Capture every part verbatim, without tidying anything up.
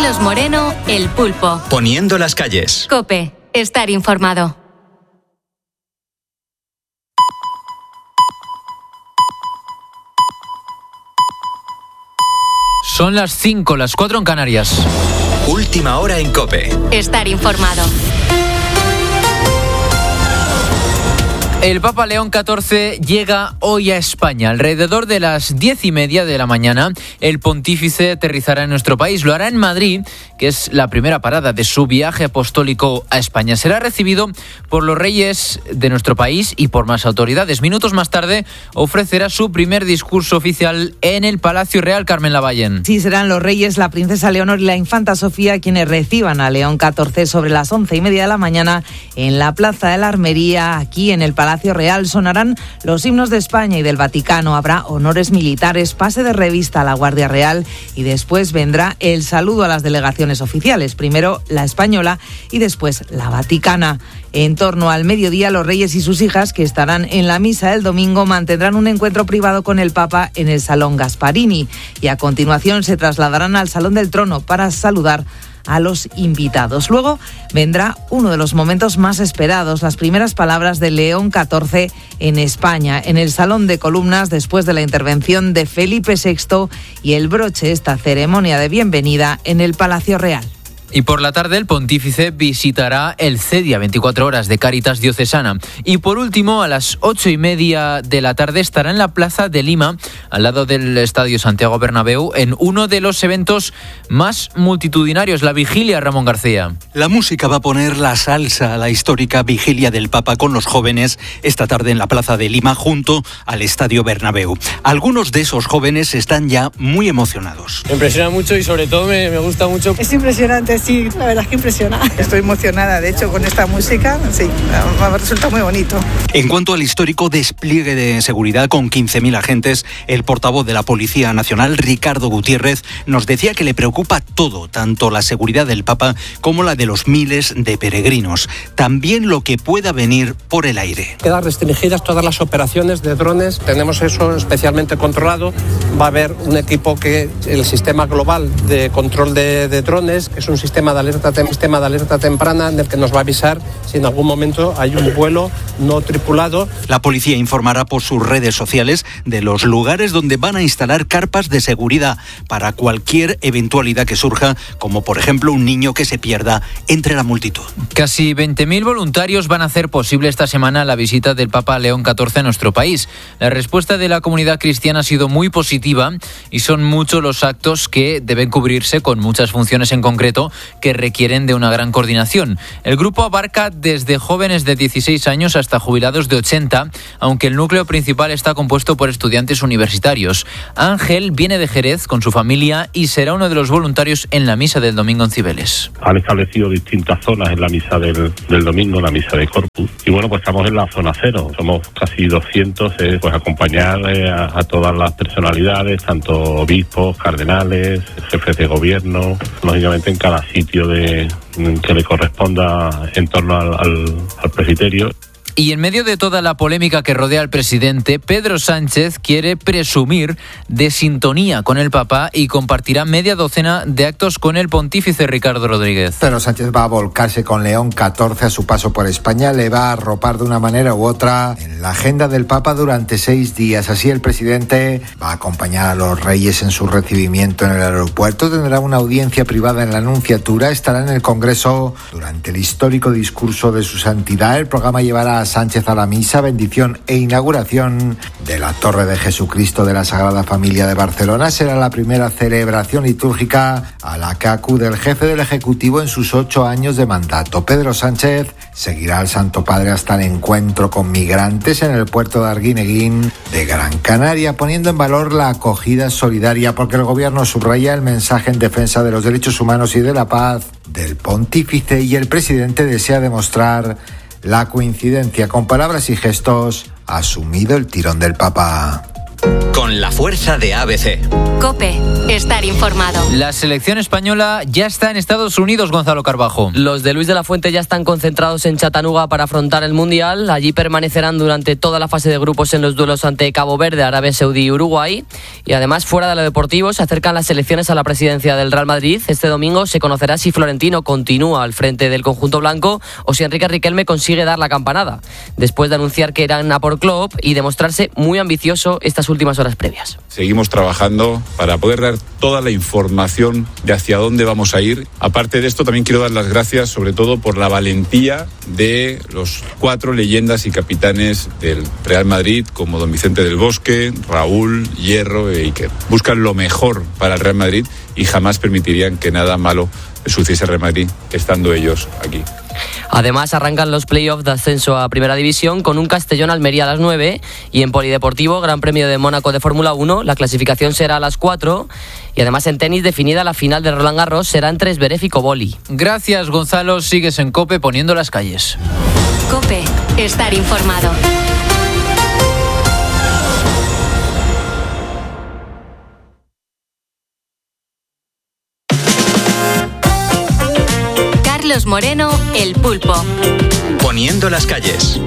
Carlos Moreno, El Pulpo. Poniendo las calles. COPE. Estar informado. Son las cinco, las cuatro en Canarias. Última hora en COPE. Estar informado. El Papa León catorce llega hoy a España. Alrededor de las diez y media de la mañana, el pontífice aterrizará en nuestro país. Lo hará en Madrid, que es la primera parada de su viaje apostólico a España. Será recibido por los reyes de nuestro país y por más autoridades. Minutos más tarde, ofrecerá su primer discurso oficial en el Palacio Real. Carmen Lavallén. Sí, serán los reyes, la princesa Leonor y la infanta Sofía quienes reciban a León catorce sobre las once y media de la mañana en la Plaza de la Armería, aquí en el Palacio Real. Sonarán los himnos de España y del Vaticano, habrá honores militares, pase de revista a la Guardia Real y después vendrá el saludo a las delegaciones oficiales, primero la española y después la vaticana. En torno al mediodía, los reyes y sus hijas, que estarán en la misa del domingo, mantendrán un encuentro privado con el Papa en el Salón Gasparini y a continuación se trasladarán al Salón del Trono para saludar a los invitados. Luego vendrá uno de los momentos más esperados, las primeras palabras de León catorce en España, en el Salón de Columnas, después de la intervención de Felipe sexto y el broche de esta ceremonia de bienvenida en el Palacio Real. Y por la tarde el pontífice visitará el CEDIA veinticuatro horas de Cáritas Diocesana. Y por último, a las ocho y media de la tarde estará en la Plaza de Lima, al lado del Estadio Santiago Bernabéu, en uno de los eventos más multitudinarios, la Vigilia, Ramón García. La música va a poner la salsa a la histórica Vigilia del Papa con los jóvenes esta tarde en la Plaza de Lima junto al Estadio Bernabéu. Algunos de esos jóvenes están ya muy emocionados. Me impresiona mucho y sobre todo me, me gusta mucho. Es impresionante. Sí, la verdad es que impresiona. Estoy emocionada, de hecho, con esta música, sí, me resulta muy bonito. En cuanto al histórico despliegue de seguridad con quince mil agentes, el portavoz de la Policía Nacional, Ricardo Gutiérrez, nos decía que le preocupa todo, tanto la seguridad del Papa como la de los miles de peregrinos. También lo que pueda venir por el aire. Quedan restringidas todas las operaciones de drones, tenemos eso especialmente controlado. Va a haber un equipo que, el sistema global de control de, de drones, que es un sistema Sistema de, alerta, sistema de alerta temprana en el que nos va a avisar si en algún momento hay un vuelo no tripulado. La policía informará por sus redes sociales de los lugares donde van a instalar carpas de seguridad para cualquier eventualidad que surja, como por ejemplo un niño que se pierda entre la multitud. Casi veinte mil voluntarios van a hacer posible esta semana la visita del Papa León catorce a nuestro país. La respuesta de la comunidad cristiana ha sido muy positiva y son muchos los actos que deben cubrirse con muchas funciones en concreto que requieren de una gran coordinación. El grupo abarca desde jóvenes de dieciséis años hasta jubilados de ochenta, aunque el núcleo principal está compuesto por estudiantes universitarios. Ángel viene de Jerez con su familia y será uno de los voluntarios en la misa del domingo en Cibeles. Han establecido distintas zonas en la misa del, del domingo, la misa de Corpus. Y bueno, pues estamos en la zona cero. Somos casi doscientos, eh, pues acompañar eh, a, a todas las personalidades, tanto obispos, cardenales, jefes de gobierno, lógicamente en cada sitio de que le corresponda en torno al, al, al presbiterio. Y en medio de toda la polémica que rodea al presidente, Pedro Sánchez quiere presumir de sintonía con el Papa y compartirá media docena de actos con el pontífice Ricardo Rodríguez. Pedro Sánchez va a volcarse con León catorce a su paso por España, le va a arropar de una manera u otra en la agenda del Papa durante seis días. Así el presidente va a acompañar a los reyes en su recibimiento en el aeropuerto, tendrá una audiencia privada en la Nunciatura, estará en el Congreso durante el histórico discurso de su santidad. El programa llevará a Sánchez a la misa, bendición e inauguración de la Torre de Jesucristo de la Sagrada Familia de Barcelona. Será la primera celebración litúrgica a la que acude el jefe del Ejecutivo en sus ocho años de mandato. Pedro Sánchez seguirá al Santo Padre hasta el encuentro con migrantes en el puerto de Arguineguín de Gran Canaria, poniendo en valor la acogida solidaria, porque el gobierno subraya el mensaje en defensa de los derechos humanos y de la paz del pontífice, y el presidente desea demostrar la coincidencia con palabras y gestos, ha asumido el tirón del Papa. Con la fuerza de A B C. COPE. Estar informado. La selección española ya está en Estados Unidos, Gonzalo Carbajo. Los de Luis de la Fuente ya están concentrados en Chattanooga para afrontar el Mundial. Allí permanecerán durante toda la fase de grupos en los duelos ante Cabo Verde, Arabia Saudí y Uruguay. Y además, fuera de lo deportivo, se acercan las elecciones a la presidencia del Real Madrid. Este domingo se conocerá si Florentino continúa al frente del conjunto blanco o si Enrique Riquelme consigue dar la campanada, después de anunciar que irán a por Klopp y demostrarse muy ambicioso estas últimas horas previas. Seguimos trabajando para poder dar toda la información de hacia dónde vamos a ir. Aparte de esto, también quiero dar las gracias sobre todo por la valentía de los cuatro leyendas y capitanes del Real Madrid, como don Vicente del Bosque, Raúl, Hierro e Iker. Buscan lo mejor para el Real Madrid y jamás permitirían que nada malo sucediese al Real Madrid estando ellos aquí. Además, arrancan los playoffs de ascenso a Primera División con un Castellón-Almería a las nueve y en Polideportivo, Gran Premio de Mónaco de Fórmula uno. La clasificación será a las cuatro y además en tenis definida la final de Roland Garros será entre Zverev y Koboli. Gracias, Gonzalo. Sigues en COPE poniendo las calles. COPE. Estar informado. Carlos Moreno, El Pulpo. Poniendo las calles.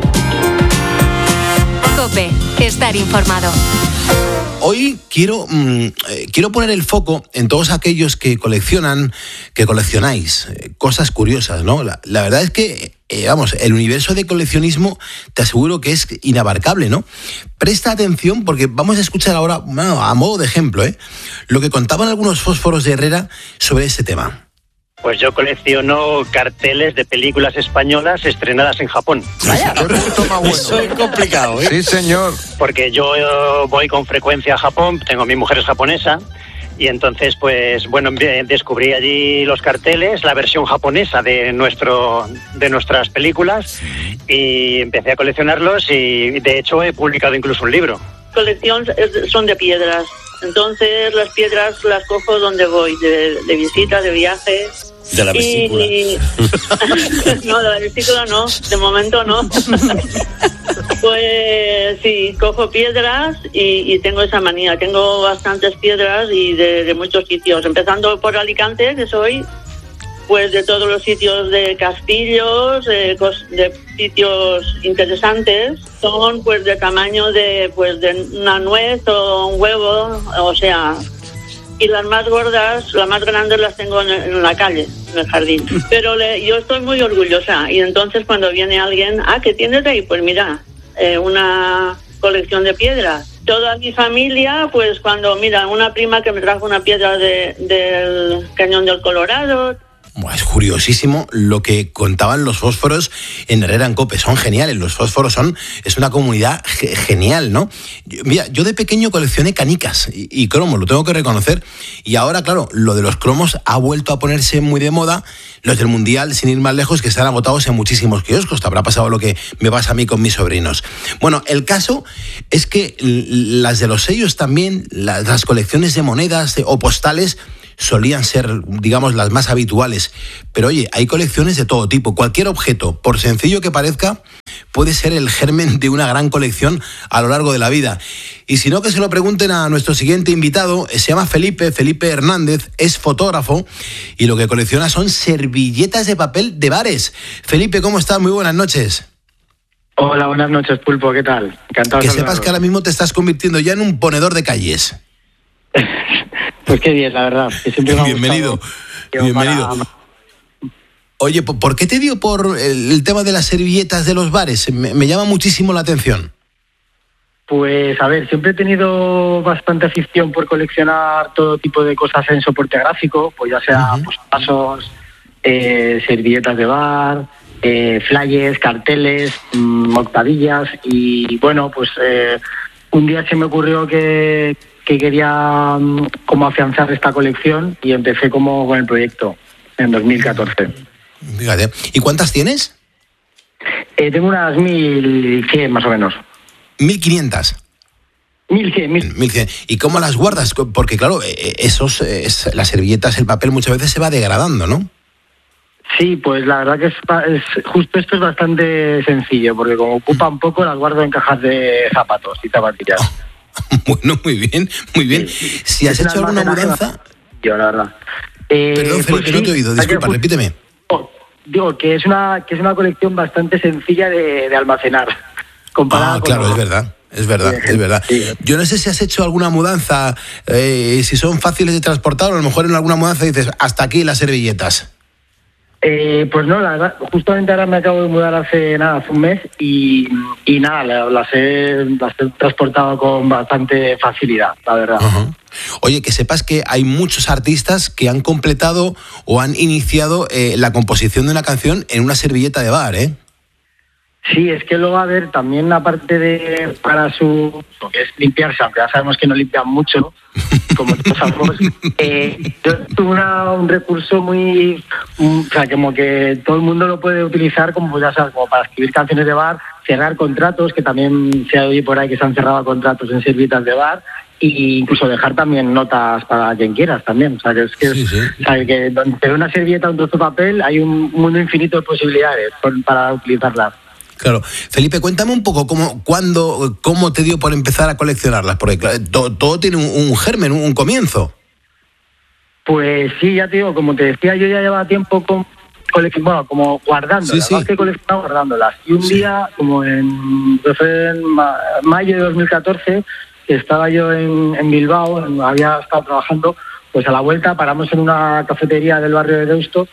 COPE. Estar informado. Hoy quiero, mmm, eh, quiero poner el foco en todos aquellos que coleccionan, que coleccionáis eh, cosas curiosas, ¿no? La, la verdad es que, eh, vamos, el universo de coleccionismo te aseguro que es inabarcable, ¿no? Presta atención porque vamos a escuchar ahora, bueno, a modo de ejemplo, ¿eh? Lo que contaban algunos fósforos de Herrera sobre este tema. Pues yo colecciono carteles de películas españolas estrenadas en Japón. Vaya. Eso es complicado, ¿eh? Sí, señor. Porque yo voy con frecuencia a Japón, tengo mi mujer es japonesa, y entonces, pues, bueno, descubrí allí los carteles, la versión japonesa de nuestro de nuestras películas, y empecé a coleccionarlos y, de hecho, he publicado incluso un libro. Colección son de piedras. Entonces las piedras las cojo donde voy, de, de visita, de viaje. De la vesícula. Y... no, de la vesícula no, de momento no. Pues sí, cojo piedras y, y tengo esa manía. Tengo bastantes piedras y de, de muchos sitios. Empezando por Alicante, que soy, pues de todos los sitios de castillos, de, de sitios interesantes. Son pues de tamaño de pues de una nuez o un huevo, o sea, y las más gordas, las más grandes las tengo en, en la calle, en el jardín. Pero le, yo estoy muy orgullosa y entonces cuando viene alguien, ah, ¿qué tienes ahí? Pues mira, eh, una colección de piedras. Toda mi familia, pues cuando, mira, una prima que me trajo una piedra de, del Cañón del Colorado. Es curiosísimo lo que contaban los fósforos en Herrera en COPE. Son geniales, los fósforos son, es una comunidad ge- genial, ¿no? Yo, mira, yo de pequeño coleccioné canicas y, y cromos, lo tengo que reconocer. Y ahora, claro, lo de los cromos ha vuelto a ponerse muy de moda. Los del Mundial, sin ir más lejos, que están agotados en muchísimos kioscos. Te habrá pasado lo que me pasa a mí con mis sobrinos. Bueno, el caso es que las de los sellos también, las, las colecciones de monedas de, o postales, solían ser, digamos, las más habituales. Pero oye, hay colecciones de todo tipo. Cualquier objeto, por sencillo que parezca, puede ser el germen de una gran colección a lo largo de la vida. Y si no, que se lo pregunten a nuestro siguiente invitado. Se llama Felipe, Felipe Hernández, es fotógrafo y lo que colecciona son servilletas de papel de bares. Felipe, ¿cómo estás? Muy buenas noches. Hola, buenas noches, Pulpo, ¿qué tal? Encantado. Que sepas que ahora mismo te estás convirtiendo ya en un ponedor de calles. Pues qué bien, la verdad. Que siempre me ha bienvenido, bienvenido. Para... Oye, ¿por qué te dio por el, el tema de las servilletas de los bares? Me, me llama muchísimo la atención. Pues a ver, siempre he tenido bastante afición por coleccionar todo tipo de cosas en soporte gráfico, pues ya sea uh-huh. pues, pasos, eh, servilletas de bar, eh, flyers, carteles, mmm, octavillas y bueno, pues eh, un día se me ocurrió que... que quería um, como afianzar esta colección y empecé como con el proyecto en dos mil catorce. Fíjate. ¿Y cuántas tienes? Eh, tengo unas mil cien más o menos. ¿mil quinientas? mil cien. mil cien. ¿Y cómo las guardas? Porque claro, esos, es, las servilletas, el papel muchas veces se va degradando, ¿no? Sí, pues la verdad que es, es justo esto es bastante sencillo, porque como ocupa un poco, las guardo en cajas de zapatos y zapatillas. Bueno, muy bien, muy bien. Si has hecho alguna mudanza... Yo, la verdad. Eh, Perdón, Felipe, pues no sí, te he oído, disculpa, que, repíteme. Digo que es una que es una colección bastante sencilla de, de almacenar. Ah, claro, es verdad. Es verdad, es verdad. Yo no sé si has hecho alguna mudanza, eh, si son fáciles de transportar, o a lo mejor en alguna mudanza dices, hasta aquí las servilletas. Eh, pues no, la verdad, justamente ahora me acabo de mudar hace nada, hace un mes y, y nada, las he, las he transportado con bastante facilidad, la verdad. Uh-huh. Oye, que sepas que hay muchos artistas que han completado o han iniciado eh, la composición de una canción en una servilleta de bar, ¿eh? Sí, es que luego, a ver, también aparte de para su... lo que es limpiarse, aunque ya sabemos que no limpian mucho, como todos sabemos, eh, yo tuve una, un recurso muy... Un, o sea, como que todo el mundo lo puede utilizar como, ya sabes, como para escribir canciones de bar, cerrar contratos, que también se ha oído por ahí que se han cerrado contratos en servilletas de bar, e incluso dejar también notas para quien quieras también. O sea, que es que, sí, sí. O sea, que donde una servilleta, un trozo de papel, hay un mundo infinito de posibilidades para utilizarlas. Claro. Felipe, cuéntame un poco cómo, cuándo, cómo te dio por empezar a coleccionarlas, porque todo, todo tiene un, un germen, un, un comienzo. Pues sí, ya te digo, como te decía, yo ya llevaba tiempo con, bueno, como guardándolas, sí, sí. más que coleccionando, guardándolas. Y un sí. día, como en, pues en mayo de dos mil catorce, que estaba yo en, en Bilbao, en, había estado trabajando, pues a la vuelta paramos en una cafetería del barrio de Deusto.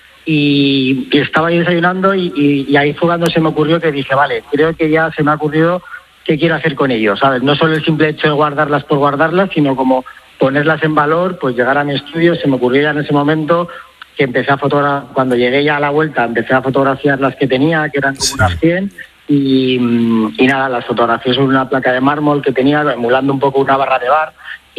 Y, y estaba ahí desayunando y, y, y ahí jugando se me ocurrió que dije, vale, creo que ya se me ha ocurrido qué quiero hacer con ellos, ¿sabes? No solo el simple hecho de guardarlas por guardarlas, sino como ponerlas en valor, pues llegar a mi estudio, se me ocurrió ya en ese momento que empecé a fotografiar, cuando llegué ya a la vuelta, empecé a fotografiar las que tenía, que eran como sí. unas cien, y, y nada, las fotografié sobre una placa de mármol que tenía, emulando un poco una barra de bar,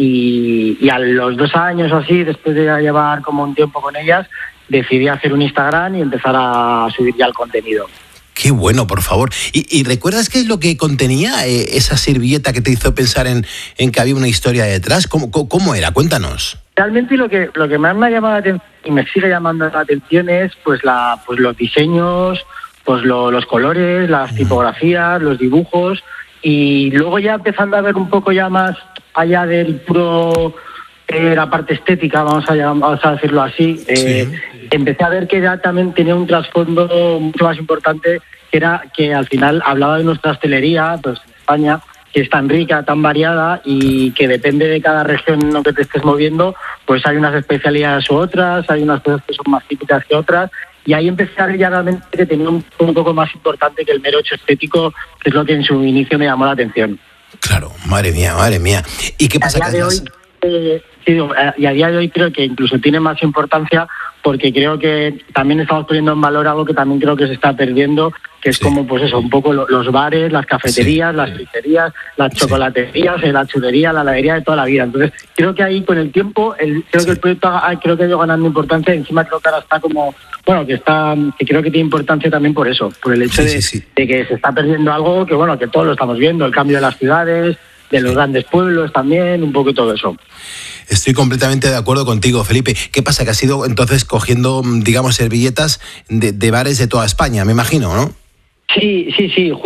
y, y a los dos años o así, después de llevar como un tiempo con ellas, decidí hacer un Instagram y empezar a subir ya el contenido. Qué bueno, por favor. ¿Y, y recuerdas qué es lo que contenía eh, esa servilleta que te hizo pensar en, en que había una historia detrás? ¿Cómo, cómo, cómo era? Cuéntanos. Realmente lo que lo que más me ha llamado la atención y me sigue llamando la atención es pues la pues los diseños, pues lo, los colores, las tipografías, los dibujos, y luego ya empezando a ver un poco ya más allá del puro eh, la parte estética, vamos a vamos a decirlo así. Eh, sí. Empecé a ver que ya también tenía un trasfondo mucho más importante, que era que al final hablaba de nuestra hostelería, pues en España, que es tan rica, tan variada, y que depende de cada región en la que te estés moviendo, pues hay unas especialidades u otras, hay unas cosas que son más típicas que otras, y ahí empecé a ver ya realmente que tenía un, un poco más importante que el mero hecho estético, que es lo que en su inicio me llamó la atención. Claro, madre mía, madre mía. ¿Y qué pasa? A día de hoy, eh, sí, y a día de hoy creo que incluso tiene más importancia, porque creo que también estamos poniendo en valor algo que también creo que se está perdiendo, que es sí. como, pues eso, un poco los bares, las cafeterías, sí. las pizzerías, las chocolaterías, sí. la chulería, la heladería de toda la vida. Entonces, creo que ahí con el tiempo, el, creo sí. que el proyecto ha, creo que ha ido ganando importancia, encima creo que ahora está como, bueno, que está, que creo que tiene importancia también por eso, por el hecho sí, de, sí, sí. de que se está perdiendo algo que, bueno, que todos lo estamos viendo, el cambio de las ciudades, de los sí. grandes pueblos también, un poco todo eso. Estoy completamente de acuerdo contigo, Felipe. ¿Qué pasa? Que has ido entonces cogiendo, digamos, servilletas de, de bares de toda España, me imagino, ¿no? Sí, sí, sí.